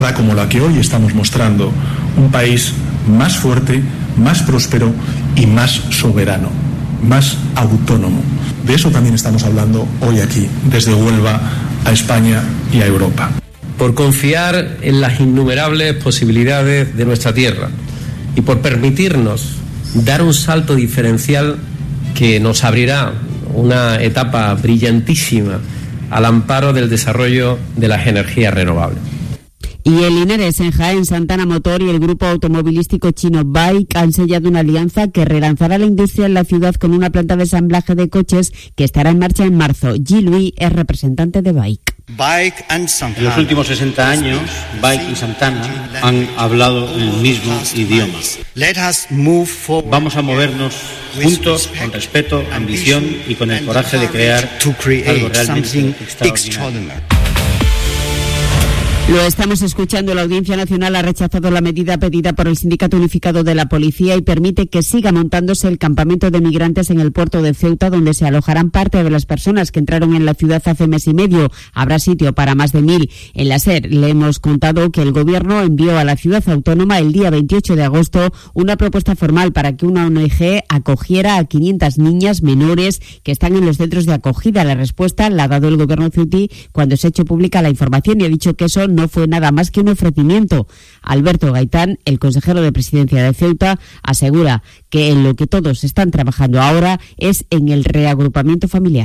Como la que hoy estamos mostrando, un país más fuerte, más próspero y más soberano, más autónomo. De eso también estamos hablando hoy aquí, desde Huelva a España y a Europa. Por confiar en las innumerables posibilidades de nuestra tierra y por permitirnos dar un salto diferencial que nos abrirá una etapa brillantísima al amparo del desarrollo de las energías renovables. Y el Linares, en Jaén, Santana Motor y el grupo automovilístico chino BAIC han sellado una alianza que relanzará la industria en la ciudad con una planta de ensamblaje de coches que estará en marcha en marzo. G. Louis es representante de BAIC. En los últimos 60 años, BAIC y Santana han hablado el mismo idioma. Vamos a movernos juntos, con respeto, ambición y con el coraje de crear algo realmente extraordinario. Lo estamos escuchando. La Audiencia Nacional ha rechazado la medida pedida por el Sindicato Unificado de la Policía y permite que siga montándose el campamento de migrantes en el puerto de Ceuta, donde se alojarán parte de las personas que entraron en la ciudad hace mes y medio. Habrá sitio para más de 1.000. En la SER le hemos contado que el Gobierno envió a la ciudad autónoma el día 28 de agosto una propuesta formal para que una ONG acogiera a 500 niñas menores que están en los centros de acogida. La respuesta la ha dado el Gobierno ceutí cuando se ha hecho pública la información y ha dicho que eso no fue nada más que un ofrecimiento. Alberto Gaitán, el consejero de Presidencia de Ceuta, asegura que en lo que todos están trabajando ahora es en el reagrupamiento familiar.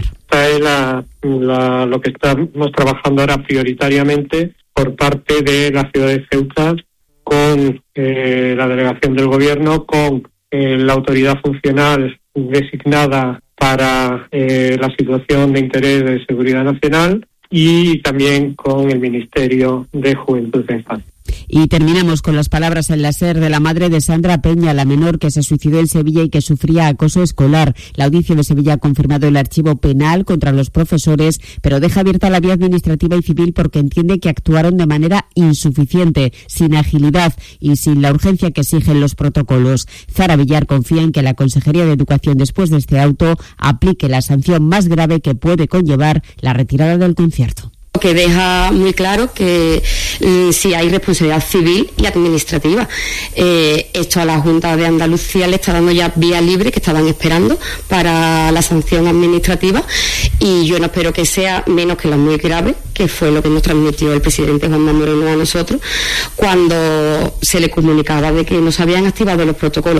Lo que estamos trabajando ahora prioritariamente por parte de la ciudad de Ceuta con la delegación del Gobierno, con la autoridad funcional designada para la situación de interés de seguridad nacional, y también con el Ministerio de Juventud e Infancia. Y terminamos con las palabras en la SER de la madre de Sandra Peña, la menor que se suicidó en Sevilla y que sufría acoso escolar. La Audiencia de Sevilla ha confirmado el archivo penal contra los profesores, pero deja abierta la vía administrativa y civil porque entiende que actuaron de manera insuficiente, sin agilidad y sin la urgencia que exigen los protocolos. Zara Villar confía en que la Consejería de Educación, después de este auto, aplique la sanción más grave que puede conllevar la retirada del concierto. Que deja muy claro que si hay responsabilidad civil y administrativa. Esto a la Junta de Andalucía le está dando ya vía libre, que estaban esperando para la sanción administrativa, y yo no espero que sea menos que la muy grave, que fue lo que nos transmitió el presidente Juanma Moreno a nosotros cuando se le comunicaba de que no se habían activado los protocolos.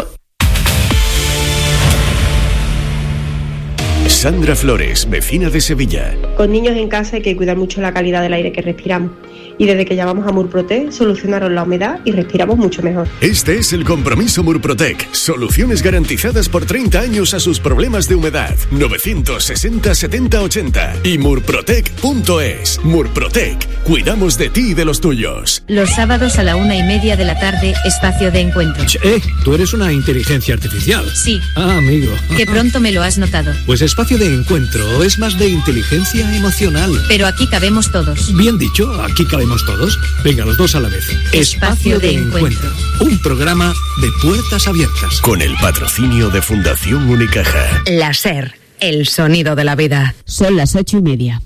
Sandra Flores, vecina de Sevilla. Con niños en casa hay que cuidar mucho la calidad del aire que respiramos. Y desde que llamamos a Murprotec solucionaron la humedad y respiramos mucho mejor. Este es el compromiso Murprotec. Soluciones garantizadas por 30 años a sus problemas de humedad. 960 70 80 y murprotec.es. Murprotec. Cuidamos de ti y de los tuyos. Los sábados a la 1:30 de la tarde, espacio de encuentro. Tú eres una inteligencia artificial. Sí. Ah, amigo. Que pronto me lo has notado. Pues espacio de encuentro es más de inteligencia emocional. Pero aquí cabemos todos. Bien dicho, aquí cabemos todos. Venga, los dos a la vez. Espacio de encuentro. Un programa de puertas abiertas. Con el patrocinio de Fundación Unicaja. La SER, el sonido de la vida. Son las 8:30.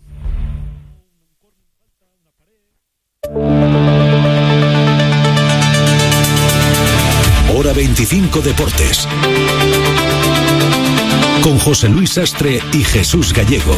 Hora 25 Deportes. Con José Luis Sastre y Jesús Gallego.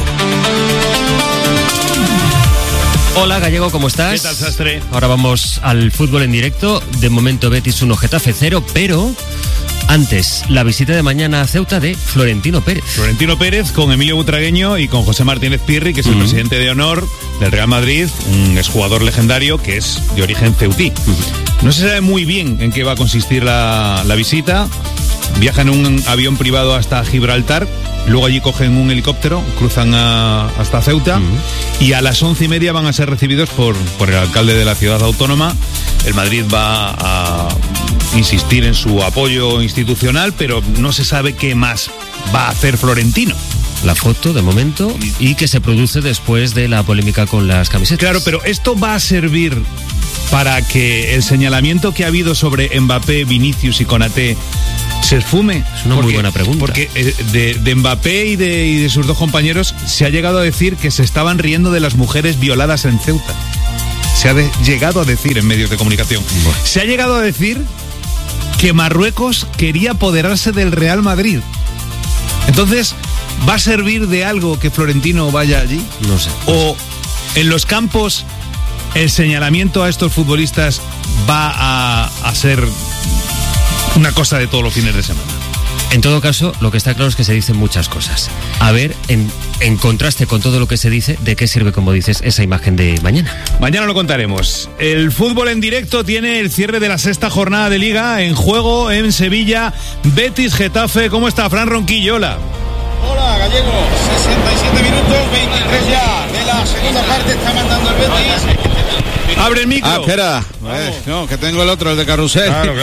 Hola Gallego, ¿cómo estás? ¿Qué tal, Sastre? Ahora vamos al fútbol en directo. De momento Betis 1, Getafe 0, pero antes, la visita de mañana a Ceuta de Florentino Pérez. Florentino Pérez con Emilio Butragueño y con José Martínez Pirri, que es el presidente de honor del Real Madrid, un exjugador legendario que es de origen ceutí. No se sabe muy bien en qué va a consistir la visita. Viajan en un avión privado hasta Gibraltar, luego allí cogen un helicóptero, cruzan hasta Ceuta y a las 11:30 van a ser recibidos por el alcalde de la ciudad autónoma. El Madrid va a insistir en su apoyo institucional, pero no se sabe qué más va a hacer Florentino. La foto, de momento, y que se produce después de la polémica con las camisetas. Claro, pero esto va a servir para que el señalamiento que ha habido sobre Mbappé, Vinicius y Konaté se esfume. Es una muy buena pregunta. Porque de Mbappé y de sus dos compañeros se ha llegado a decir que se estaban riendo de las mujeres violadas en Ceuta. se ha llegado a decir en medios de comunicación. Se ha llegado a decir que Marruecos quería apoderarse del Real Madrid. Entonces, ¿va a servir de algo que Florentino vaya allí? No sé. ¿O en los campos el señalamiento a estos futbolistas va a ser una cosa de todos los fines de semana? En todo caso, lo que está claro es que se dicen muchas cosas. A ver, en contraste con todo lo que se dice, ¿de qué sirve, como dices, esa imagen de mañana? Mañana lo contaremos. El fútbol en directo tiene el cierre de la 6ª jornada de Liga en juego en Sevilla. Betis Getafe. ¿Cómo está, Fran Ronquillo? Hola. Hola, Gallego. 67 minutos, 23 ya de la segunda parte. Está mandando el Betis. Abre el micro. Espera. No, que tengo el otro, el de Carrusel. Claro.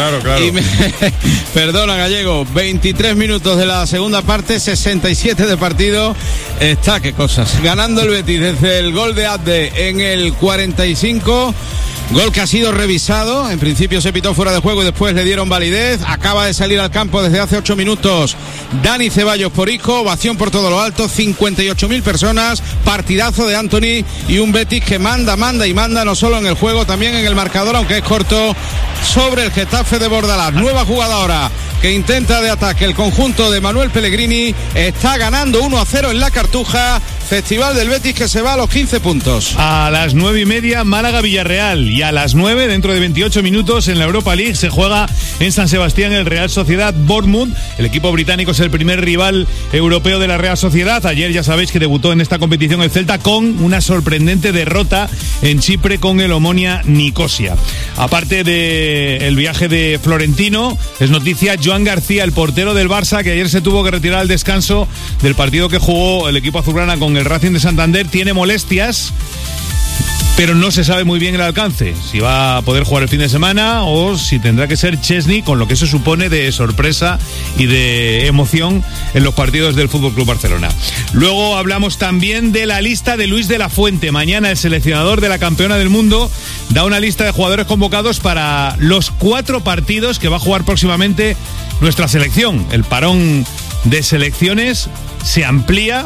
Perdona, Gallego. 23 minutos de la segunda parte, 67 de partido. Está, qué cosas. Ganando el Betis desde el gol de Abde en el 45. Gol que ha sido revisado. En principio se pitó fuera de juego y después le dieron validez. Acaba de salir al campo desde hace 8 minutos Dani Ceballos por Isco. Ovación por todo lo alto. 58.000 personas. Partidazo de Anthony y un Betis que manda no solo en el juego, también en el marcador, aunque es corto, sobre el Getafe de Bordalás. Nueva jugada ahora que intenta de ataque el conjunto de Manuel Pellegrini. Está ganando 1-0 en la Cartuja. Festival del Betis que se va a los 15 puntos. A las 9:30 Málaga-Villarreal, y a las 9, dentro de 28 minutos, en la Europa League se juega en San Sebastián el Real Sociedad Bournemouth. El equipo británico es el primer rival europeo de la Real Sociedad. Ayer ya sabéis que debutó en esta competición el Celta con una sorprendente derrota en Chipre con el Omonia Nicosia. Aparte del viaje de Florentino, es noticia Joan García, el portero del Barça, que ayer se tuvo que retirar al descanso del partido que jugó el equipo azulgrana con el Racing de Santander. Tiene molestias, pero no se sabe muy bien el alcance, si va a poder jugar el fin de semana o si tendrá que ser Chesney, con lo que eso supone de sorpresa y de emoción en los partidos del FC Barcelona. Luego hablamos también de la lista de Luis de la Fuente. Mañana el seleccionador de la campeona del mundo da una lista de jugadores convocados para los 4 partidos que va a jugar próximamente nuestra selección. El parón de selecciones se amplía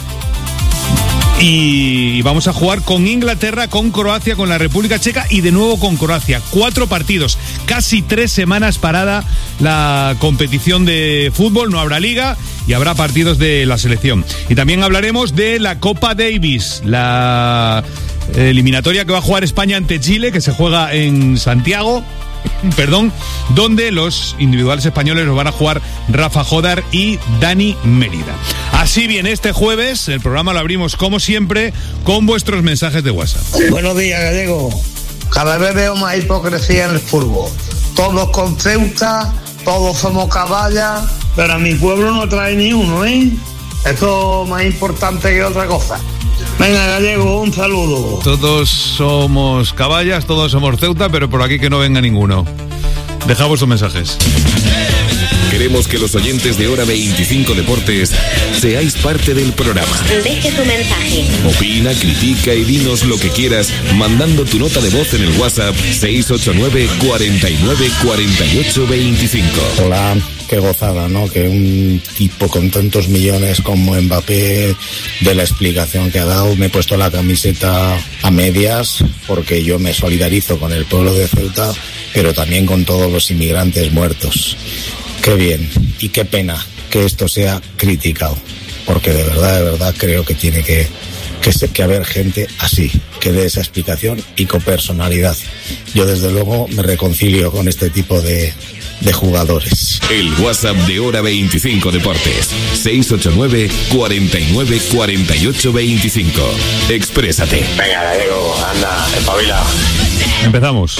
y vamos a jugar con Inglaterra, con Croacia, con la República Checa y de nuevo con Croacia. 4 partidos, casi 3 semanas parada la competición de fútbol. No habrá liga y habrá partidos de la selección. Y también hablaremos de la Copa Davis, la eliminatoria que va a jugar España ante Chile, que se juega en Santiago, donde los individuales españoles los van a jugar Rafa Jodar y Dani Mérida. Así bien, este jueves el programa lo abrimos como siempre con vuestros mensajes de WhatsApp. Buenos días, Gallego. Cada vez veo más hipocresía en el fútbol. Todos con Ceuta, todos somos caballas, pero a mi pueblo no trae ni uno, ¿eh? Esto es más importante que otra cosa. Venga, Gallego, un saludo. Todos somos caballas, todos somos Ceuta, pero por aquí que no venga ninguno. Dejad vuestros mensajes. Queremos que los oyentes de Hora 25 Deportes seáis parte del programa. Deje tu mensaje. Opina, critica y dinos lo que quieras mandando tu nota de voz en el WhatsApp 689 49 48 25. Hola, qué gozada, ¿no? Que un tipo con tantos millones como Mbappé dé la explicación que ha dado. Me he puesto la camiseta a medias porque yo me solidarizo con el pueblo de Ceuta, pero también con todos los inmigrantes muertos. Qué bien y qué pena que esto sea criticado, porque de verdad creo que tiene que haber gente así, que dé esa explicación y con personalidad. Yo desde luego me reconcilio con este tipo de jugadores. El WhatsApp de Hora 25 Deportes, 689 49 48 25. Exprésate. Venga, Gallego, anda, espabila. Empezamos.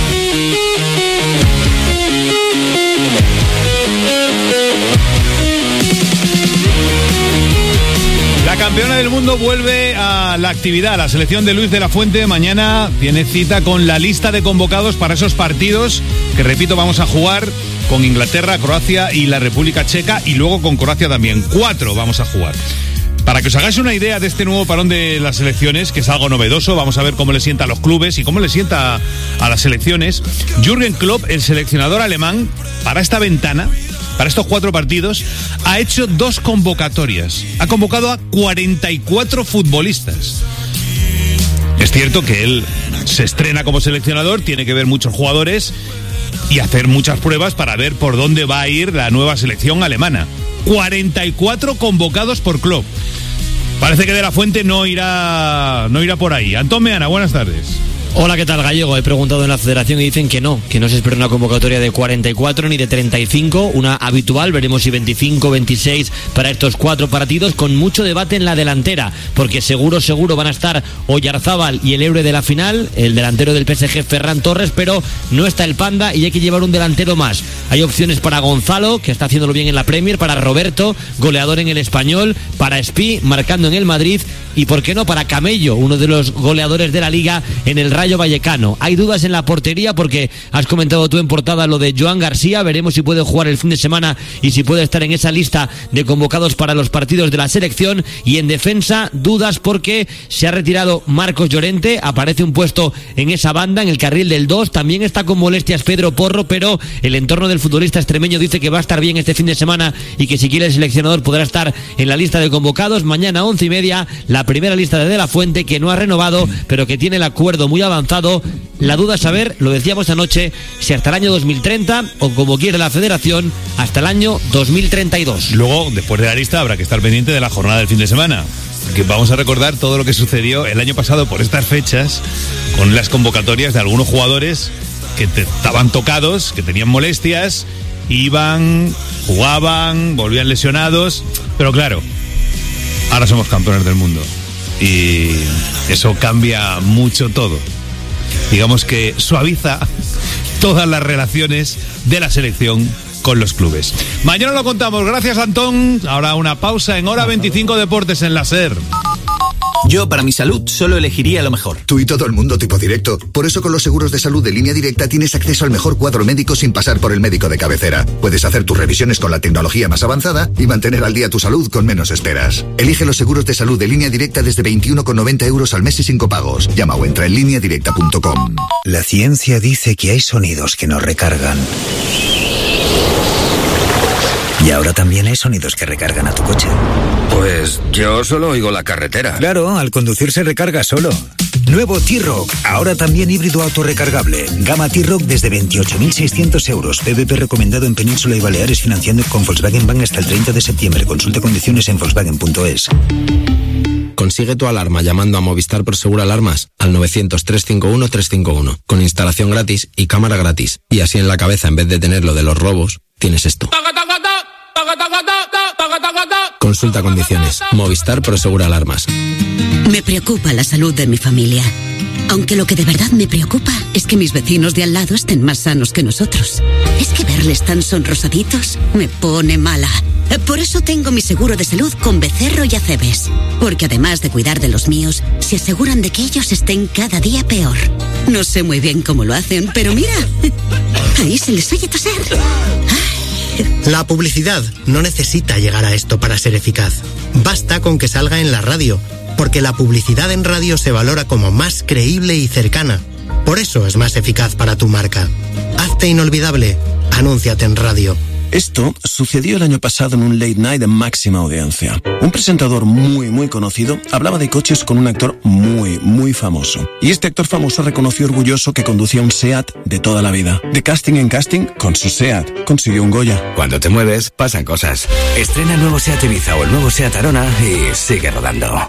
La campeona del mundo vuelve a la actividad. La selección de Luis de la Fuente mañana tiene cita con la lista de convocados para esos partidos que, repito, vamos a jugar con Inglaterra, Croacia y la República Checa, y luego con Croacia también. 4 vamos a jugar. Para que os hagáis una idea de este nuevo parón de las selecciones, que es algo novedoso, vamos a ver cómo le sienta a los clubes y cómo le sienta a las selecciones. Jürgen Klopp, el seleccionador alemán, para esta ventana, para estos 4 partidos, ha hecho 2 convocatorias. Ha convocado a 44 futbolistas. Es cierto que él se estrena como seleccionador, tiene que ver muchos jugadores y hacer muchas pruebas para ver por dónde va a ir la nueva selección alemana. 44 convocados por Klopp. Parece que De la Fuente no irá por ahí. Antón Meana, buenas tardes. Hola, ¿qué tal, Gallego? He preguntado en la federación y dicen que no se espera una convocatoria de 44 ni de 35, una habitual, veremos si 25, 26 para estos 4 partidos, con mucho debate en la delantera, porque seguro van a estar Oyarzábal y el héroe de la final, el delantero del PSG, Ferran Torres, pero no está el Panda y hay que llevar un delantero más. Hay opciones para Gonzalo, que está haciéndolo bien en la Premier, para Roberto, goleador en el Español, para Espí, marcando en el Madrid, y por qué no para Camello, uno de los goleadores de la Liga en el Rayo Vallecano. Hay dudas en la portería porque has comentado tú en portada lo de Joan García, veremos si puede jugar el fin de semana y si puede estar en esa lista de convocados para los partidos de la selección. Y en defensa, dudas porque se ha retirado Marcos Llorente, aparece un puesto en esa banda, en el carril del 2, también está con molestias Pedro Porro, pero el entorno del futbolista extremeño dice que va a estar bien este fin de semana y que si quiere el seleccionador podrá estar en la lista de convocados. Mañana 11:30, la primera lista de la Fuente, que no ha renovado, pero que tiene el acuerdo muy avanzado. La duda es saber, lo decíamos anoche, si hasta el año 2030 o, como quiere la federación, hasta el año 2032. Luego, después de la lista, habrá que estar pendiente de la jornada del fin de semana, que vamos a recordar todo lo que sucedió el año pasado por estas fechas con las convocatorias de algunos jugadores que estaban tocados, que tenían molestias, iban, jugaban, volvían lesionados, pero claro, ahora somos campeones del mundo y eso cambia mucho todo. Digamos que suaviza todas las relaciones de la selección con los clubes. Mañana lo contamos. Gracias, Antón. Ahora una pausa en Hora 25 Deportes en la SER. Yo, para mi salud, solo elegiría lo mejor. Tú y todo el mundo tipo directo. Por eso con los seguros de salud de Línea Directa tienes acceso al mejor cuadro médico sin pasar por el médico de cabecera. Puedes hacer tus revisiones con la tecnología más avanzada y mantener al día tu salud con menos esperas. Elige los seguros de salud de Línea Directa desde 21,90 € al mes y sin copagos. Llama o entra en lineadirecta.com. La ciencia dice que hay sonidos que nos recargan. Y ahora también hay sonidos que recargan a tu coche. Pues yo solo oigo la carretera. Claro, al conducir se recarga solo. Nuevo T-Roc, ahora también híbrido autorrecargable. Gama T-Roc desde 28.600 €. PVP recomendado en Península y Baleares, financiando con Volkswagen Bank hasta el 30 de septiembre. Consulta condiciones en volkswagen.es. Consigue tu alarma llamando a Movistar Prosegur Alarmas al 900-351-351, con instalación gratis y cámara gratis. Y así en la cabeza, en vez de tener lo de los robos, tienes esto. Consulta condiciones. Movistar Prosegur Alarmas. Me preocupa la salud de mi familia. Aunque lo que de verdad me preocupa es que mis vecinos de al lado estén más sanos que nosotros. Es que verles tan sonrosaditos me pone mala. Por eso tengo mi seguro de salud con Becerro y Acebes. Porque además de cuidar de los míos, se aseguran de que ellos estén cada día peor. No sé muy bien cómo lo hacen, pero mira, ahí se les oye toser. La publicidad no necesita llegar a esto para ser eficaz. Basta con que salga en la radio, porque la publicidad en radio se valora como más creíble y cercana. Por eso es más eficaz para tu marca. Hazte inolvidable. Anúnciate en radio. Esto sucedió el año pasado en un late night de máxima audiencia. Un presentador muy conocido hablaba de coches con un actor muy famoso. Y este actor famoso reconoció orgulloso que conducía un SEAT de toda la vida. De casting en casting, con su SEAT consiguió un Goya. Cuando te mueves, pasan cosas. Estrena el nuevo SEAT Ibiza o el nuevo SEAT Arona y sigue rodando.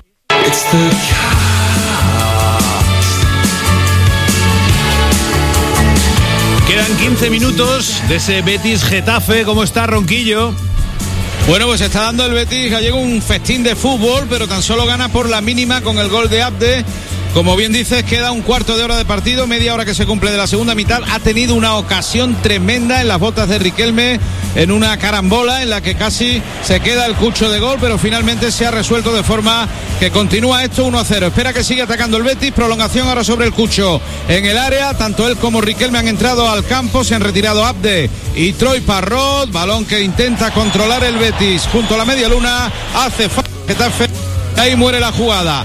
Quedan 15 minutos de ese Betis-Getafe. ¿Cómo está, Ronquillo? Bueno, pues está dando el Betis Gallego un festín de fútbol, pero tan solo gana por la mínima con el gol de Abde. Como bien dices, queda un cuarto de hora de partido, media hora que se cumple de la segunda mitad. Ha tenido una ocasión tremenda en las botas de Riquelme, en una carambola en la que casi se queda el cucho de gol, pero finalmente se ha resuelto de forma que continúa esto 1-0. Espera que siga atacando el Betis, prolongación ahora sobre el cucho en el área. Tanto él como Riquelme han entrado al campo, se han retirado Abde y Troy Parrot. Balón que intenta controlar el Betis junto a la media luna. Hace falta Getafe. Ahí muere la jugada.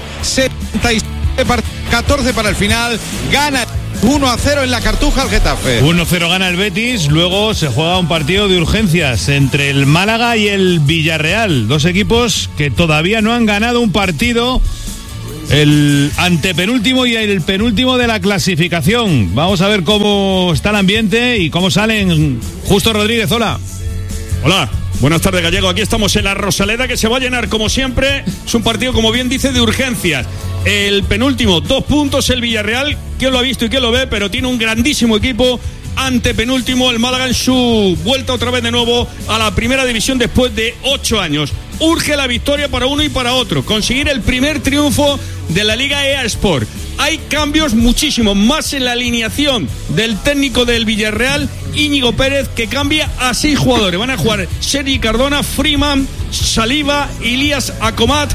14 para el final, gana 1-0 en la Cartuja al Getafe. 1-0 gana el Betis, luego se juega un partido de urgencias entre el Málaga y el Villarreal, dos equipos que todavía no han ganado un partido el antepenúltimo y el penúltimo de la clasificación. Vamos a ver cómo está el ambiente y cómo salen. Justo Rodríguez, hola. Hola, buenas tardes, Gallego. Aquí estamos en la Rosaleda, que se va a llenar como siempre. Es un partido, como bien dice, de urgencias. El penúltimo, 2 puntos el Villarreal. ¿Quién lo ha visto y quién lo ve? Pero tiene un grandísimo equipo. Antepenúltimo el Málaga en su vuelta otra vez de nuevo a la primera división después de 8 años. Urge la victoria para uno y para otro. Conseguir el primer triunfo de la Liga EA Sport. Hay cambios muchísimos más en la alineación del técnico del Villarreal, Íñigo Pérez, que cambia a 6 jugadores. Van a jugar Sergi Cardona, Freeman, Saliba, Ilías Acomat,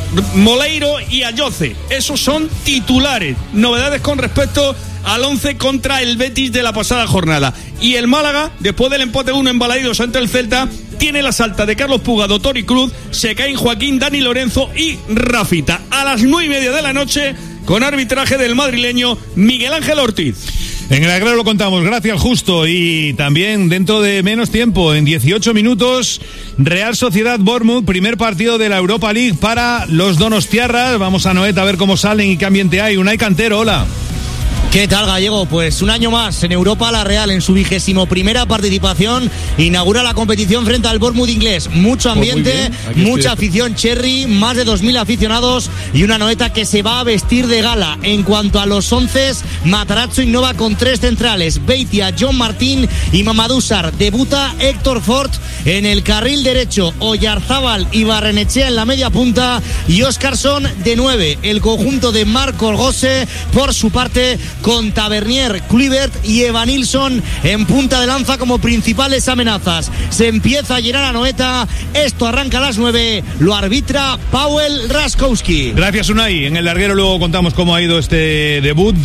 Moleiro y Ayoce. Esos son titulares. Novedades con respecto al 11 contra el Betis de la pasada jornada. Y el Málaga, después del empate 1 en Balaídos ante el Celta, tiene las altas de Carlos Puga, Tori Cruz, Secaín Joaquín, Dani Lorenzo y Rafita. A las 9:30 de la noche, con arbitraje del madrileño Miguel Ángel Ortiz. En el Agrero lo contamos, gracias Justo. Y también dentro de menos tiempo, en 18 minutos, Real Sociedad Bournemouth, primer partido de la Europa League para los donostiarras. Vamos a Noeta a ver cómo salen y qué ambiente hay. Unai Cantero, hola. ¿Qué tal, Gallego? Pues un año más en Europa, la Real en su 21ª participación inaugura la competición frente al Bournemouth inglés. Mucho ambiente, mucha afición cherry, más de 2.000 aficionados y una Noeta que se va a vestir de gala. En cuanto a los 11, Matarazzo innova con 3 centrales, Beitia, John Martín y Mamadou Sarr. Debuta Héctor Fort en el carril derecho, Oyarzábal y Barrenechea en la media punta y Óscarson de 9. El conjunto de Marc Orgose, por su parte, con Tavernier, Kluivert y Evanilson en punta de lanza como principales amenazas. Se empieza a llenar a Noeta, esto arranca a las 9, lo arbitra Paweł Raskowski. Gracias, Unai. En el larguero luego contamos cómo ha ido este debut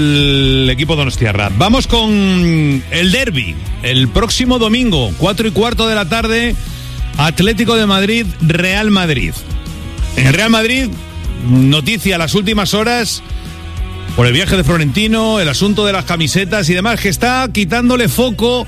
del equipo donostiarra. Vamos con el derbi, el próximo domingo, 4:15 de la tarde, Atlético de Madrid, Real Madrid. En el Real Madrid, noticia las últimas horas por el viaje de Florentino, el asunto de las camisetas y demás, que está quitándole foco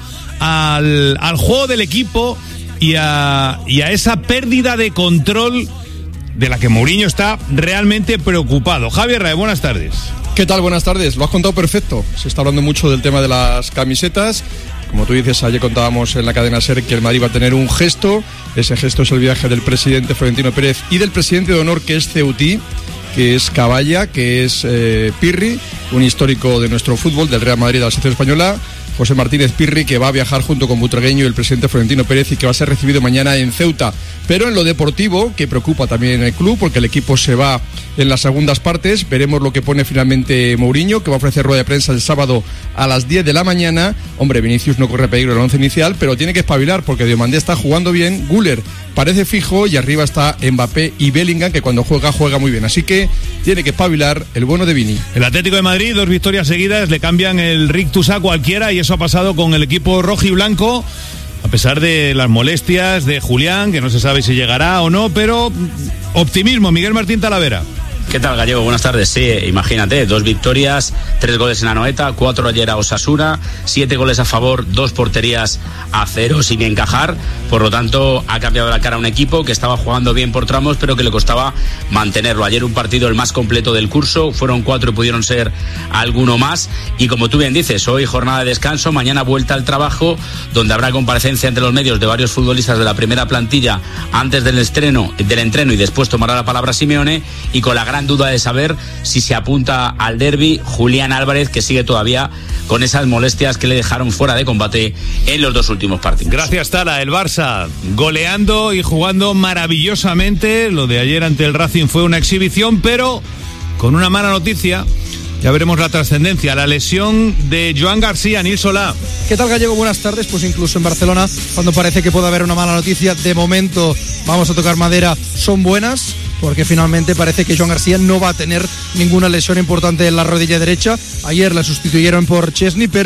al juego del equipo y a esa pérdida de control de la que Mourinho está realmente preocupado. Javier Rae, buenas tardes. ¿Qué tal? Buenas tardes. Lo has contado perfecto. Se está hablando mucho del tema de las camisetas. Como tú dices, ayer contábamos en la cadena SER que el Madrid va a tener un gesto. Ese gesto es el viaje del presidente Florentino Pérez y del presidente de honor, que es Ceutí, que es Caballa, que es Pirri, un histórico de nuestro fútbol, del Real Madrid, de la selección española, José Martínez Pirri, que va a viajar junto con Butragueño y el presidente Florentino Pérez y que va a ser recibido mañana en Ceuta. Pero en lo deportivo, que preocupa también el club, porque el equipo se va en las segundas partes, veremos lo que pone finalmente Mourinho, que va a ofrecer rueda de prensa el sábado a las 10 de la mañana. Hombre, Vinicius no corre peligro en el 11 inicial, pero tiene que espabilar, porque Diomandé está jugando bien, Güler parece fijo y arriba está Mbappé y Bellingham, que cuando juega muy bien. Así que tiene que espabilar el bueno de Vini. El Atlético de Madrid, 2 victorias seguidas, le cambian el rictus a cualquiera, y eso ha pasado con el equipo rojo y blanco, a pesar de las molestias de Julián, que no se sabe si llegará o no, pero optimismo. Miguel Martín Talavera. ¿Qué tal, Gallego? Buenas tardes. Sí, imagínate, 2 victorias, 3 goles en Anoeta, 4 ayer a Osasuna, 7 goles a favor, 2 porterías a 0 sin encajar. Por lo tanto, ha cambiado la cara a un equipo que estaba jugando bien por tramos, pero que le costaba mantenerlo. Ayer un partido el más completo del curso, fueron 4 y pudieron ser alguno más. Y como tú bien dices, hoy jornada de descanso, mañana vuelta al trabajo, donde habrá comparecencia ante los medios de varios futbolistas de la primera plantilla antes del entreno y después tomará la palabra Simeone, y con la gran duda de saber si se apunta al derbi Julián Álvarez, que sigue todavía con esas molestias que le dejaron fuera de combate en los 2 últimos partidos. Gracias, Tala. El Barça goleando y jugando maravillosamente. Lo de ayer ante el Racing fue una exhibición, pero con una mala noticia. Ya veremos la trascendencia, la lesión de Joan García. Nil Solá. ¿Qué tal, Gallego? Buenas tardes. Pues incluso en Barcelona, cuando parece que puede haber una mala noticia, de momento, vamos a tocar madera, son buenas, porque finalmente parece que Joan García no va a tener ninguna lesión importante en la rodilla derecha. Ayer la sustituyeron por Chesney, pero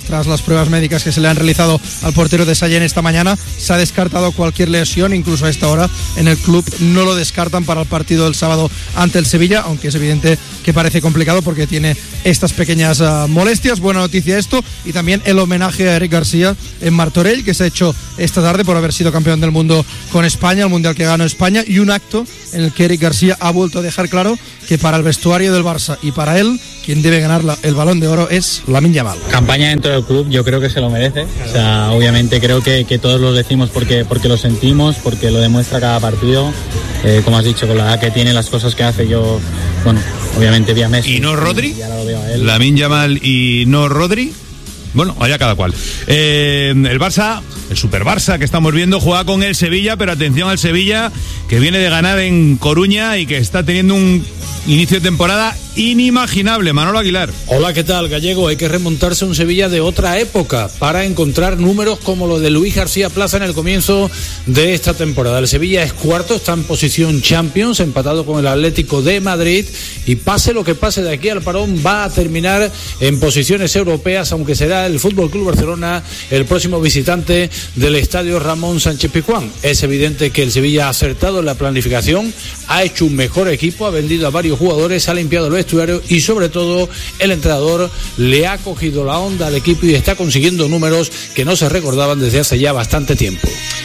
tras las pruebas médicas que se le han realizado al portero de Sallent esta mañana. Se ha descartado cualquier lesión, incluso a esta hora en el club no lo descartan para el partido del sábado ante el Sevilla, aunque es evidente que parece complicado porque tiene estas pequeñas molestias. Buena noticia esto, y también el homenaje a Eric García en Martorell, que se ha hecho esta tarde por haber sido campeón del mundo con España, el mundial que ganó España, y un acto en el que Eric García ha vuelto a dejar claro que para el vestuario del Barça y para él, quien debe ganar el Balón de Oro es Lamine Yamal. Campaña dentro del club, yo creo que se lo merece. O sea, obviamente creo que todos lo decimos porque lo sentimos, porque lo demuestra cada partido. Como has dicho, con la edad que tiene, las cosas que hace, yo, bueno, obviamente vi a Messi. ¿Y no Rodri? Ya lo veo a él. Lamine Yamal y no Rodri. Bueno, allá cada cual. El Barça, el Super Barça que estamos viendo, juega con el Sevilla, pero atención al Sevilla, que viene de ganar en Coruña y que está teniendo un inicio de temporada inimaginable. Manolo Aguilar. Hola, ¿qué tal, Gallego? Hay que remontarse a un Sevilla de otra época para encontrar números como los de Luis García Plaza en el comienzo de esta temporada. El Sevilla es cuarto, está en posición Champions, empatado con el Atlético de Madrid, y pase lo que pase de aquí al parón, va a terminar en posiciones europeas, aunque será el FC Barcelona el próximo visitante del estadio Ramón Sánchez Pizjuán. Es evidente que el Sevilla ha acertado en la planificación, ha hecho un mejor equipo, ha vendido a varios jugadores, ha limpiado el vestuario y sobre todo el entrenador le ha cogido la onda al equipo y está consiguiendo números que no se recordaban desde hace ya bastante tiempo.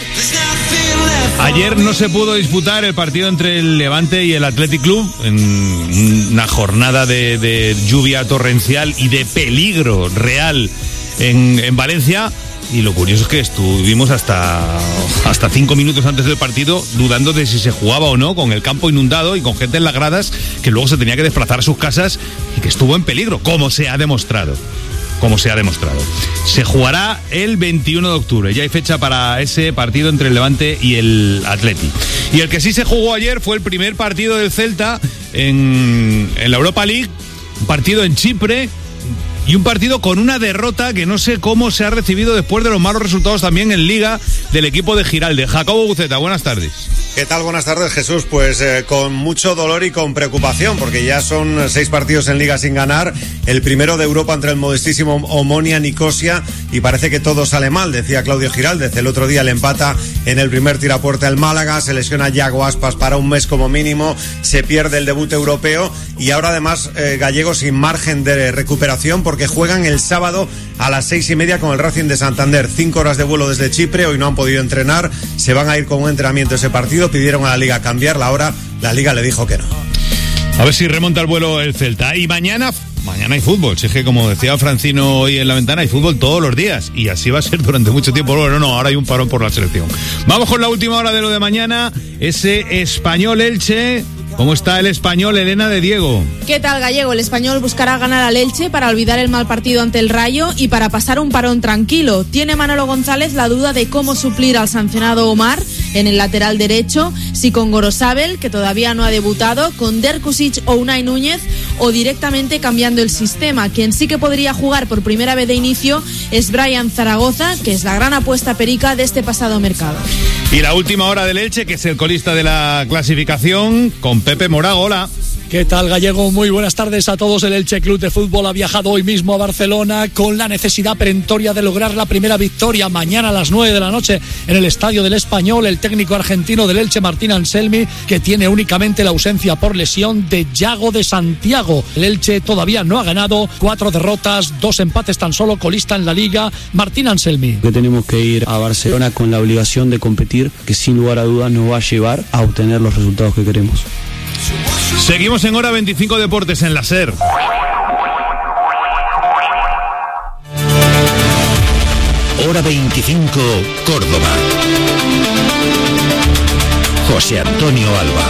Ayer no se pudo disputar el partido entre el Levante y el Athletic Club en una jornada de lluvia torrencial y de peligro real en Valencia. Y lo curioso es que estuvimos hasta 5 minutos antes del partido dudando de si se jugaba o no, con el campo inundado y con gente en las gradas que luego se tenía que desplazar a sus casas y que estuvo en peligro, como se ha demostrado. Se jugará el 21 de octubre, ya hay fecha para ese partido entre el Levante y el Atleti. Y el que sí se jugó ayer fue el primer partido del Celta en la Europa League, un partido en Chipre. Y un partido con una derrota que no sé cómo se ha recibido después de los malos resultados también en Liga del equipo de Giralde. Jacobo Buceta, buenas tardes. ¿Qué tal? Buenas tardes, Jesús. Pues con mucho dolor y con preocupación, porque ya son 6 partidos en Liga sin ganar. El primero de Europa entre el modestísimo Omonia Nicosia, y parece que todo sale mal, decía Claudio Giraldez. El otro día le empata en el primer tirapuerta el Málaga, se lesiona Yago Aspas para un mes como mínimo, se pierde el debut europeo y ahora además Gallego sin margen de recuperación, porque juegan el sábado a las 6:30 con el Racing de Santander. 5 horas de vuelo desde Chipre, hoy no han podido entrenar, se van a ir con un entrenamiento ese partido, pidieron a la Liga cambiar la hora, la Liga le dijo que no. A ver si remonta el vuelo el Celta. Y mañana hay fútbol. Si es que, como decía Francino hoy en la ventana, hay fútbol todos los días. Y así va a ser durante mucho tiempo. Bueno, no, ahora hay un parón por la selección. Vamos con la última hora de lo de mañana. Ese Español-Elche. ¿Cómo está el Español, Elena de Diego? ¿Qué tal, Gallego? El Español buscará ganar al Elche para olvidar el mal partido ante el Rayo y para pasar un parón tranquilo. Tiene Manolo González la duda de cómo suplir al sancionado Omar en el lateral derecho, si con Gorosabel, que todavía no ha debutado, con Derkusic o Unai Núñez, o directamente cambiando el sistema. Quien sí que podría jugar por primera vez de inicio es Brian Zaragoza, que es la gran apuesta perica de este pasado mercado. Y la última hora del Elche, que es el colista de la clasificación, con Pepe Morago. Hola. ¿Qué tal, Gallego? Muy buenas tardes a todos. El Elche Club de Fútbol ha viajado hoy mismo a Barcelona con la necesidad perentoria de lograr la primera victoria mañana a las 9 de la noche en el Estadio del Español. El técnico argentino del Elche, Martín Anselmi, que tiene únicamente la ausencia por lesión de Yago de Santiago. El Elche todavía no ha ganado, 4 derrotas, 2 empates tan solo, colista en la Liga. Martín Anselmi. Que tenemos que ir a Barcelona con la obligación de competir, que sin lugar a dudas nos va a llevar a obtener los resultados que queremos. Seguimos en Hora 25 Deportes en la SER. Hora 25 Córdoba. José Antonio Alba.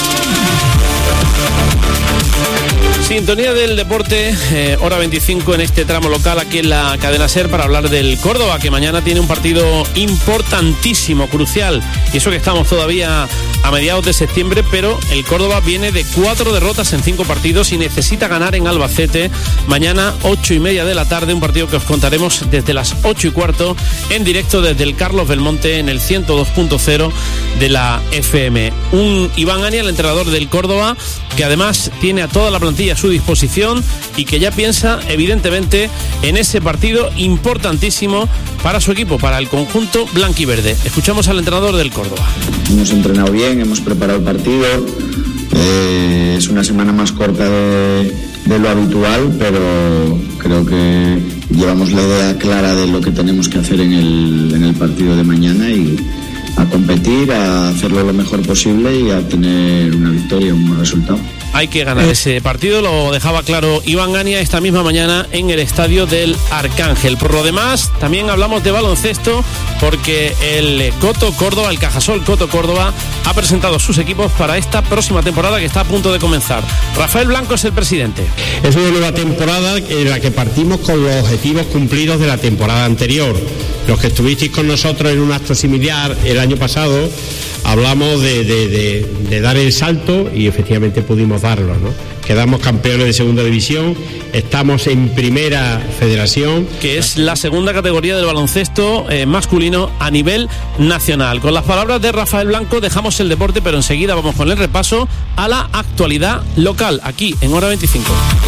Sintonía del deporte, hora 25 en este tramo local aquí en la cadena SER para hablar del Córdoba, que mañana tiene un partido importantísimo, crucial, y eso que estamos todavía a mediados de septiembre, pero el Córdoba viene de 4 derrotas en 5 partidos y necesita ganar en Albacete mañana 8:30 de la tarde, un partido que os contaremos desde las 8:15 en directo desde el Carlos Belmonte en el 102.0 de la FM. Un Iván Ania, el entrenador del Córdoba, que además tiene a toda la plantilla a su disposición y que ya piensa evidentemente en ese partido importantísimo para su equipo, para el conjunto blanquiverde. Escuchamos al entrenador del Córdoba. Hemos entrenado bien, hemos preparado el partido, es una semana más corta de lo habitual, pero creo que llevamos la idea clara de lo que tenemos que hacer en el partido de mañana y a competir, a hacerlo lo mejor posible y a tener una victoria, un buen resultado. Hay que ganar ese partido, lo dejaba claro Iván Gania esta misma mañana en el estadio del Arcángel. Por lo demás, también hablamos de baloncesto porque el Coto Córdoba, el Cajasol Coto Córdoba, ha presentado sus equipos para esta próxima temporada que está a punto de comenzar. Rafael Blanco es el presidente. Es una nueva temporada en la que partimos con los objetivos cumplidos de la temporada anterior. Los que estuvisteis con nosotros en un acto similar el año pasado, hablamos de dar el salto y efectivamente pudimos darlo, ¿no? Quedamos campeones de segunda división, estamos en primera federación, que es la segunda categoría del baloncesto masculino a nivel nacional. Con las palabras de Rafael Blanco dejamos el deporte, pero enseguida vamos con el repaso a la actualidad local, aquí en Hora 25.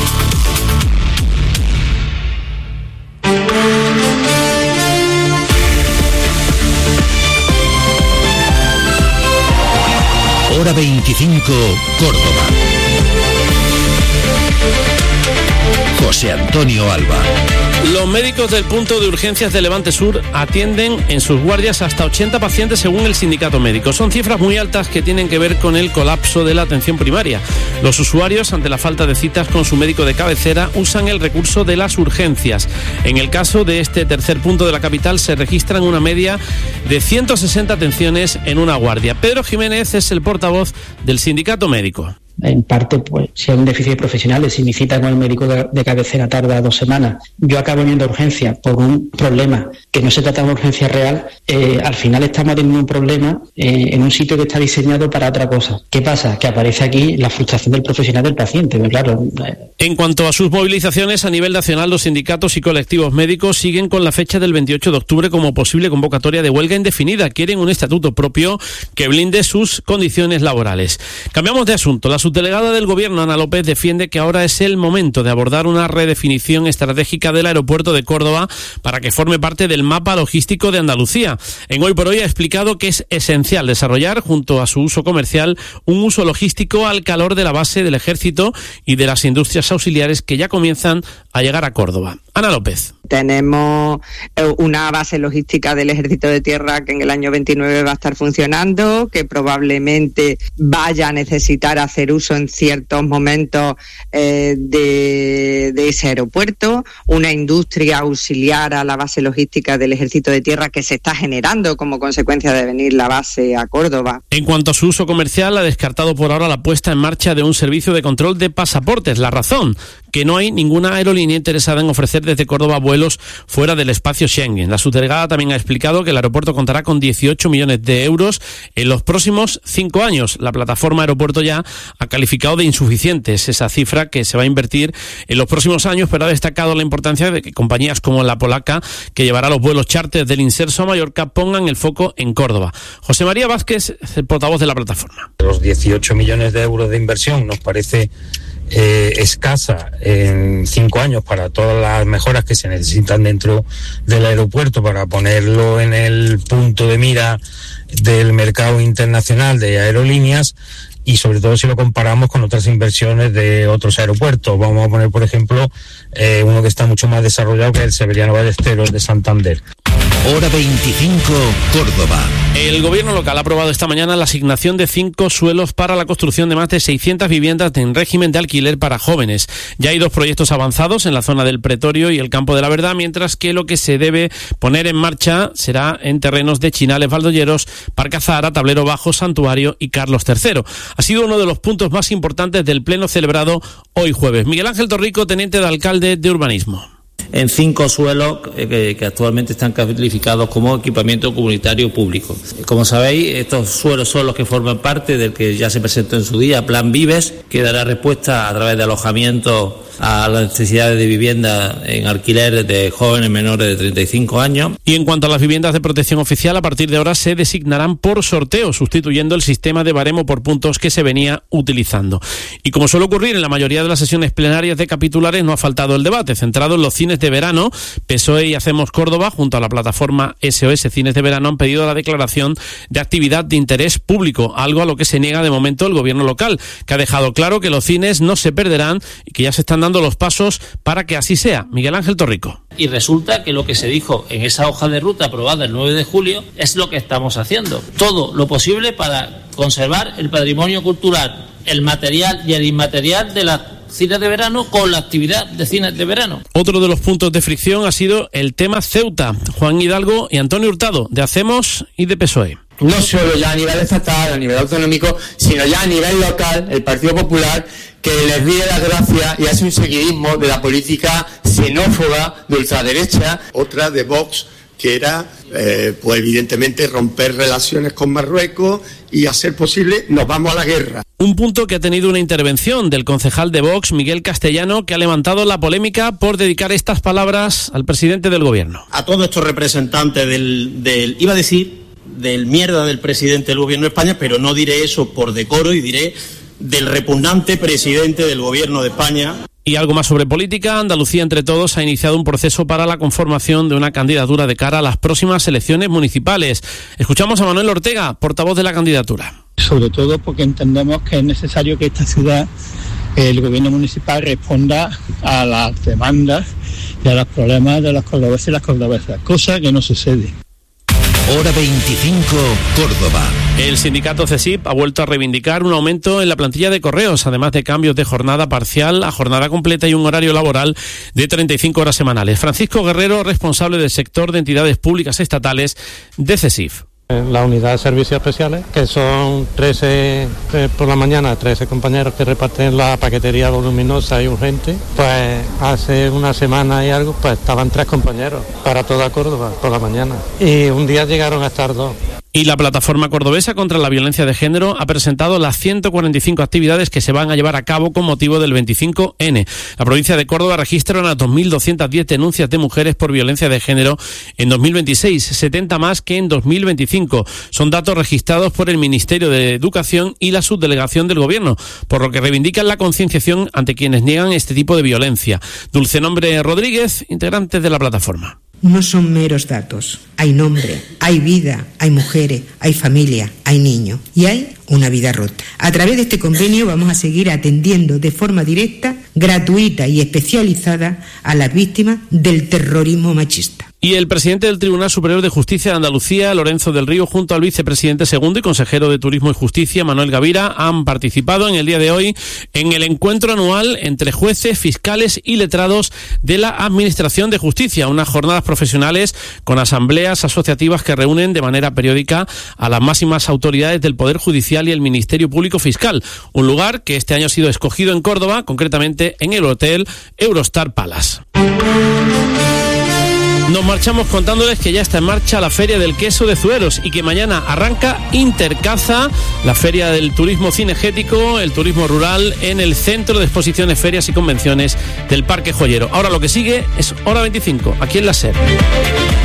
Hora 25, Córdoba. José Antonio Alba. Los médicos del punto de urgencias de Levante Sur atienden en sus guardias hasta 80 pacientes según el sindicato médico. Son cifras muy altas que tienen que ver con el colapso de la atención primaria. Los usuarios, ante la falta de citas con su médico de cabecera, usan el recurso de las urgencias. En el caso de este tercer punto de la capital se registran una media de 160 atenciones en una guardia. Pedro Jiménez es el portavoz del sindicato médico. En parte, pues, si hay un déficit de profesionales, si mi cita con el médico de cabecera tarda 2 semanas, yo acabo yendo a urgencia por un problema que no se trata de una urgencia real, al final estamos teniendo un problema en un sitio que está diseñado para otra cosa. ¿Qué pasa? Que aparece aquí la frustración del profesional del paciente, ¿no? Claro. En cuanto a sus movilizaciones a nivel nacional, los sindicatos y colectivos médicos siguen con la fecha del 28 de octubre como posible convocatoria de huelga indefinida. Quieren un estatuto propio que blinde sus condiciones laborales. Cambiamos de asunto. La subdelegada del Gobierno, Ana López, defiende que ahora es el momento de abordar una redefinición estratégica del aeropuerto de Córdoba para que forme parte del mapa logístico de Andalucía. En Hoy por Hoy ha explicado que es esencial desarrollar, junto a su uso comercial, un uso logístico al calor de la base del Ejército y de las industrias auxiliares que ya comienzan a llegar a Córdoba. Ana López. Tenemos una base logística del Ejército de Tierra que en el año 29 va a estar funcionando, que probablemente vaya a necesitar hacer uso en ciertos momentos de ese aeropuerto, una industria auxiliar a la base logística del Ejército de Tierra que se está generando como consecuencia de venir la base a Córdoba. En cuanto a su uso comercial, ha descartado por ahora la puesta en marcha de un servicio de control de pasaportes. La razón, que no hay ninguna aerolínea interesada en ofrecer desde Córdoba vuelos fuera del espacio Schengen. La subdelegada también ha explicado que el aeropuerto contará con 18 millones de euros en los próximos 5 años. La plataforma Aeropuerto Ya ha calificado de insuficientes esa cifra que se va a invertir en los próximos años, pero ha destacado la importancia de que compañías como la polaca, que llevará los vuelos charter del Inserso a Mallorca, pongan el foco en Córdoba. José María Vázquez es el portavoz de la plataforma. Los 18 millones de euros de inversión nos parece escasa en 5 años para todas las mejoras que se necesitan dentro del aeropuerto para ponerlo en el punto de mira del mercado internacional de aerolíneas, y sobre todo si lo comparamos con otras inversiones de otros aeropuertos. Vamos a poner, por ejemplo, uno que está mucho más desarrollado, que es el Severiano Ballesteros de Santander. Hora 25, Córdoba. El gobierno local ha aprobado esta mañana la asignación de 5 suelos para la construcción de más de 600 viviendas en régimen de alquiler para jóvenes. Ya hay 2 proyectos avanzados en la zona del Pretorio y el Campo de la Verdad, mientras que lo que se debe poner en marcha será en terrenos de Chinales, Valdolleros, Parque Azahara, Tablero Bajo, Santuario y Carlos III. Ha sido uno de los puntos más importantes del pleno celebrado hoy jueves. Miguel Ángel Torrico, teniente de alcalde de Urbanismo. en 5 suelos que actualmente están calificados como equipamiento comunitario público. Como sabéis, estos suelos son los que forman parte del que ya se presentó en su día, Plan Vives, que dará respuesta a través de alojamiento a las necesidades de vivienda en alquiler de jóvenes menores de 35 años. Y en cuanto a las viviendas de protección oficial, a partir de ahora se designarán por sorteo, sustituyendo el sistema de baremo por puntos que se venía utilizando. Y como suele ocurrir en la mayoría de las sesiones plenarias de capitulares, no ha faltado el debate, centrado en los cines de verano. PSOE y Hacemos Córdoba, junto a la plataforma SOS Cines de Verano, han pedido la declaración de actividad de interés público, algo a lo que se niega de momento el gobierno local, que ha dejado claro que los cines no se perderán y que ya se están dando los pasos para que así sea. Miguel Ángel Torrico. Y resulta que lo que se dijo en esa hoja de ruta aprobada el 9 de julio es lo que estamos haciendo. Todo lo posible para conservar el patrimonio cultural, el material y el inmaterial de las cines de verano con la actividad de cines de verano. Otro de los puntos de fricción ha sido el tema Ceuta. Juan Hidalgo y Antonio Hurtado, de Hacemos y de PSOE. No solo ya a nivel estatal, a nivel autonómico, sino ya a nivel local, el Partido Popular, que les ríe las gracias y hace un seguidismo de la política xenófoba de ultraderecha. Otra de Vox, que era, pues evidentemente, romper relaciones con Marruecos y, a ser posible, nos vamos a la guerra. Un punto que ha tenido una intervención del concejal de Vox, Miguel Castellano, que ha levantado la polémica por dedicar estas palabras al presidente del gobierno. A todos estos representantes del mierda del presidente del gobierno de España, pero no diré eso por decoro y diré del repugnante presidente del gobierno de España. Y algo más sobre política, Andalucía Entre Todos ha iniciado un proceso para la conformación de una candidatura de cara a las próximas elecciones municipales. Escuchamos a Manuel Ortega, portavoz de la candidatura. Sobre todo porque entendemos que es necesario que esta ciudad, el gobierno municipal, responda a las demandas y a los problemas de los cordobeses y las cordobesas, cosa que no sucede. Hora 25, Córdoba. El sindicato CESIP ha vuelto a reivindicar un aumento en la plantilla de correos, además de cambios de jornada parcial a jornada completa y un horario laboral de 35 horas semanales. Francisco Guerrero, responsable del sector de entidades públicas estatales de CESIP. La unidad de servicios especiales, que son 13 por la mañana, 13 compañeros que reparten la paquetería voluminosa y urgente, pues hace una semana y algo, pues estaban 3 compañeros para toda Córdoba por la mañana. Y un día llegaron a estar 2. Y la Plataforma Cordobesa contra la Violencia de Género ha presentado las 145 actividades que se van a llevar a cabo con motivo del 25N. La provincia de Córdoba registra unas 2.210 denuncias de mujeres por violencia de género en 2026, 70 más que en 2025. Son datos registrados por el Ministerio de Educación y la Subdelegación del Gobierno, por lo que reivindican la concienciación ante quienes niegan este tipo de violencia. Dulce Nombre Rodríguez, integrante de la plataforma. No son meros datos. Hay nombre, hay vida, hay mujeres, hay familia, hay niños y hay una vida rota. A través de este convenio vamos a seguir atendiendo de forma directa, gratuita y especializada a las víctimas del terrorismo machista. Y el presidente del Tribunal Superior de Justicia de Andalucía, Lorenzo del Río, junto al vicepresidente segundo y consejero de Turismo y Justicia, Manuel Gavira, han participado en el día de hoy en el encuentro anual entre jueces, fiscales y letrados de la Administración de Justicia, unas jornadas profesionales con asambleas asociativas que reúnen de manera periódica a las máximas autoridades del Poder Judicial y el Ministerio Público Fiscal, un lugar que este año ha sido escogido en Córdoba, concretamente en el Hotel Eurostar Palace. Nos marchamos contándoles que ya está en marcha la Feria del Queso de Zueros y que mañana arranca Intercaza, la Feria del Turismo Cinegético, el turismo rural, en el Centro de Exposiciones, Ferias y Convenciones del Parque Joyero. Ahora lo que sigue es Hora 25, aquí en la SER.